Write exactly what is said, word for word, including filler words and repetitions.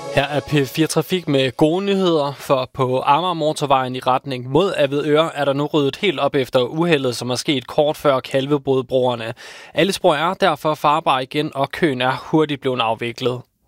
Her er P fire Trafik med gode nyheder, for på Amager Motorvejen i retning mod Avedøre er der nu ryddet helt op efter uheldet, som er sket kort før Kalvebodbroerne. Alle spor er derfor farbare igen, og køen er hurtigt blevet afviklet.